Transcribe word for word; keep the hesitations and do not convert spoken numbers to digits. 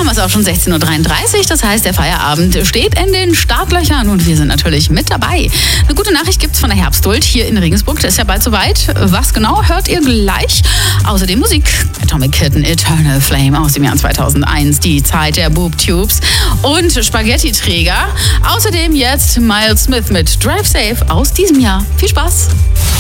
es auch schon sechzehn Uhr dreiunddreißig. Das heißt, der Feierabend steht in den Startlöchern und wir sind natürlich mit dabei. Eine gute Nachricht gibt's von der Herbsthuld hier in Regensburg. Das ist ja bald soweit. Was genau, hört ihr gleich. Außerdem Musik. Atomic Kitten, Eternal Flame aus dem Jahr zweitausendeins. Die Zeit der Boob-Tubes und Spaghetti-Träger. Außerdem jetzt Miles Smith mit Drive Safe aus diesem Jahr. Viel Spaß!